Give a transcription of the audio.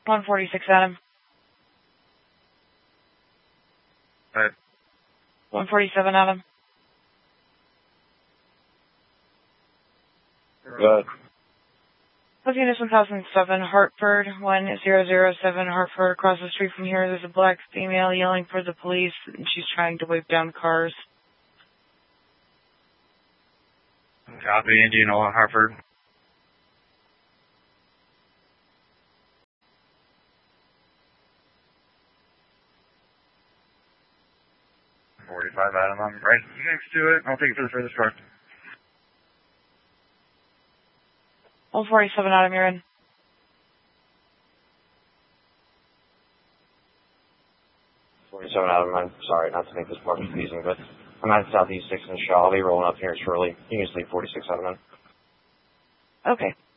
146 Adam. Right. 147 Adam. Good. Unit 1007, Hartford, 1007, Hartford. Across the street from here, there's a black female yelling for the police, and she's trying to wave down cars. Copy, Indian Oil, Hartford. Adam, I'm right next to it. I'll take it for the furthest part. 147 Adam, you're in. 47 Adam, I'm sorry not to make this part confusing, but I'm at Southeast 6th and Shaw. I'll be rolling up here shortly. You can just leave 46 Adam in. Okay.